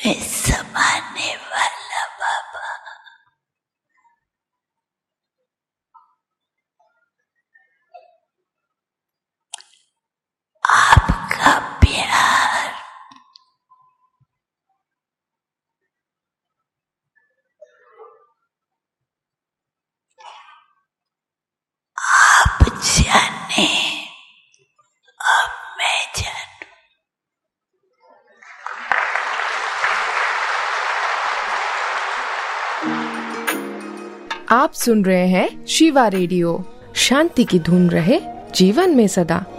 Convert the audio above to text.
में समाने वाला बाबा, आपका प्यार आप जाने अब मैं जानू। आप सुन रहे हैं शिवा रेडियो। शांति की धुन रहे जीवन में सदा।